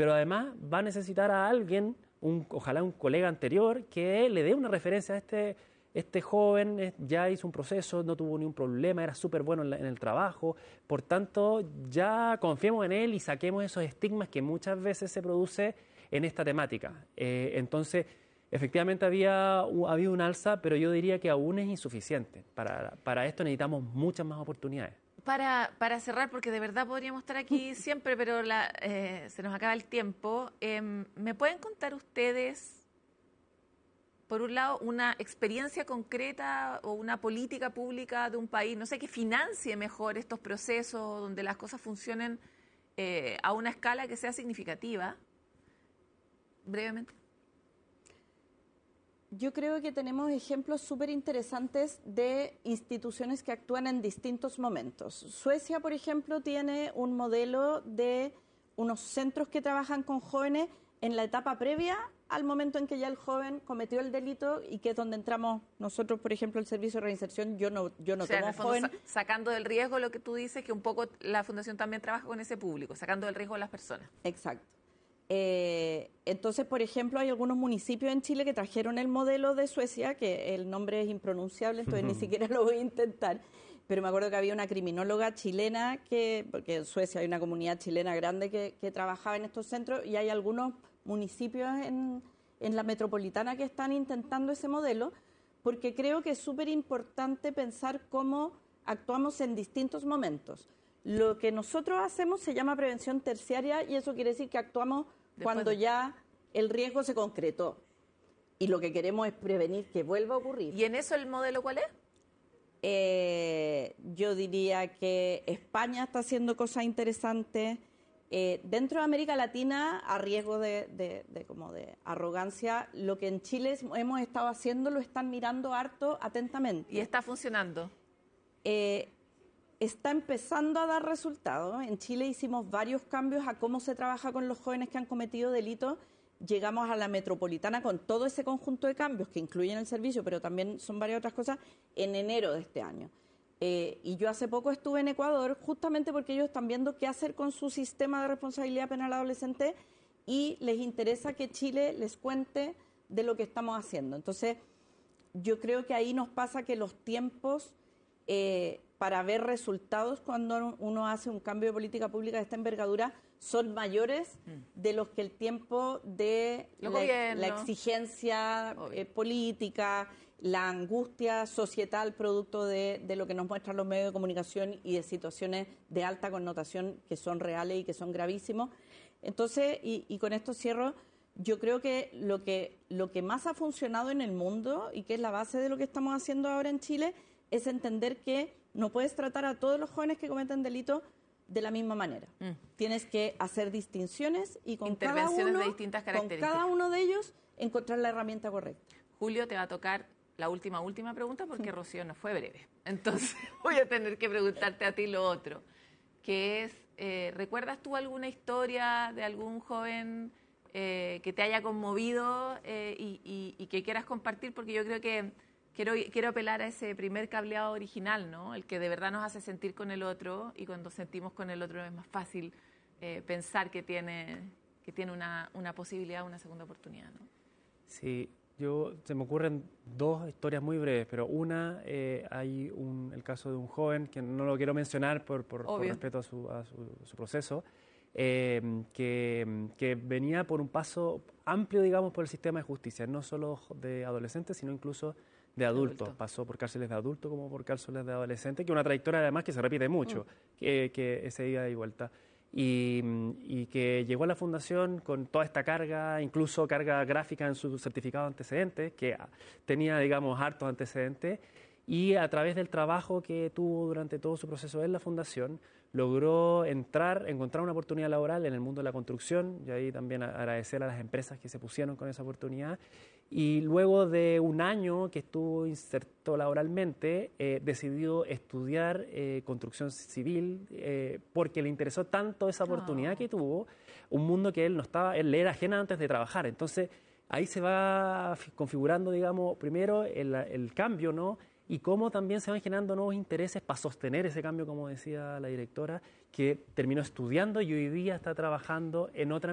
pero además va a necesitar a alguien, ojalá un colega anterior, que le dé una referencia a este joven, ya hizo un proceso, no tuvo ningún problema, era súper bueno en el trabajo, por tanto ya confiemos en él y saquemos esos estigmas que muchas veces se produce en esta temática. Entonces, efectivamente había habido un alza, pero yo diría que aún es insuficiente. Para esto necesitamos muchas más oportunidades. Para cerrar, porque de verdad podríamos estar aquí siempre, pero se nos acaba el tiempo, ¿me pueden contar ustedes, por un lado, una experiencia concreta o una política pública de un país, no sé, que financie mejor estos procesos, donde las cosas funcionen a una escala que sea significativa? Brevemente. Yo creo que tenemos ejemplos súper interesantes de instituciones que actúan en distintos momentos. Suecia, por ejemplo, tiene un modelo de unos centros que trabajan con jóvenes en la etapa previa al momento en que ya el joven cometió el delito y que es donde entramos nosotros, por ejemplo, el servicio de reinserción. Yo no o sea, tomo joven. Sacando del riesgo lo que tú dices, que un poco la Fundación también trabaja con ese público, sacando del riesgo a las personas. Exacto. Entonces, por ejemplo, hay algunos municipios en Chile que trajeron el modelo de Suecia, que el nombre es impronunciable, entonces ni siquiera lo voy a intentar, pero me acuerdo que había una criminóloga chilena, porque en Suecia hay una comunidad chilena grande que trabajaba en estos centros, y hay algunos municipios en la metropolitana que están intentando ese modelo, porque creo que es súper importante pensar cómo actuamos en distintos momentos. Lo que nosotros hacemos se llama prevención terciaria y eso quiere decir que actuamos cuando ya el riesgo se concretó. Y lo que queremos es prevenir que vuelva a ocurrir. ¿Y en eso el modelo cuál es? Yo diría que España está haciendo cosas interesantes. Dentro de América Latina, a riesgo de arrogancia, lo que en Chile hemos estado haciendo lo están mirando harto atentamente. ¿Y está funcionando? Está empezando a dar resultados. En Chile hicimos varios cambios a cómo se trabaja con los jóvenes que han cometido delitos. Llegamos a la metropolitana con todo ese conjunto de cambios que incluyen el servicio, pero también son varias otras cosas, en enero de este año. Y yo hace poco estuve en Ecuador justamente porque ellos están viendo qué hacer con su sistema de responsabilidad penal adolescente y les interesa que Chile les cuente de lo que estamos haciendo. Entonces, yo creo que ahí nos pasa que los tiempos para ver resultados cuando uno hace un cambio de política pública de esta envergadura son mayores de los que el tiempo de la exigencia política, la angustia societal producto de lo que nos muestran los medios de comunicación y de situaciones de alta connotación que son reales y que son gravísimos. Entonces, y con esto cierro, yo creo que lo que más ha funcionado en el mundo y que es la base de lo que estamos haciendo ahora en Chile es entender que no puedes tratar a todos los jóvenes que cometen delitos de la misma manera. Tienes que hacer distinciones y con cada uno de ellos encontrar la herramienta correcta. Julio, te va a tocar la última pregunta porque Rocío no fue breve. Entonces voy a tener que preguntarte a ti lo otro, que es, ¿recuerdas tú alguna historia de algún joven que te haya conmovido y que quieras compartir? Porque yo creo que quiero apelar a ese primer cableado original, ¿no? El que de verdad nos hace sentir con el otro, y cuando sentimos con el otro es más fácil pensar que tiene una posibilidad, una segunda oportunidad, ¿no? Sí, se me ocurren dos historias muy breves, pero una, hay el caso de un joven, que no lo quiero mencionar por respeto a su proceso, que venía por un paso amplio, digamos, por el sistema de justicia, no solo de adolescentes, sino incluso de adultos. Pasó por cárceles de adultos como por cárceles de adolescentes, que es una trayectoria además que se repite mucho, que ese ida y vuelta. Y que llegó a la fundación con toda esta carga, incluso carga gráfica en su certificado de antecedentes, que tenía, digamos, hartos antecedentes, y a través del trabajo que tuvo durante todo su proceso en la fundación, logró encontrar una oportunidad laboral en el mundo de la construcción, y ahí también agradecer a las empresas que se pusieron con esa oportunidad. Y luego de un año que estuvo inserto laboralmente, decidió estudiar construcción civil porque le interesó tanto esa oportunidad que tuvo, un mundo que él le era ajena antes de trabajar. Entonces, ahí se va configurando, digamos, primero el cambio, ¿no? Y cómo también se van generando nuevos intereses para sostener ese cambio, como decía la directora, que terminó estudiando y hoy día está trabajando en otra